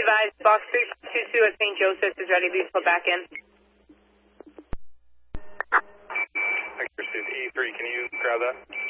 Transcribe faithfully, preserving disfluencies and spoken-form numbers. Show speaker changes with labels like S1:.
S1: advised, box three two two at Saint Joseph's is ready to be put back in.
S2: This is E three, can you grab that?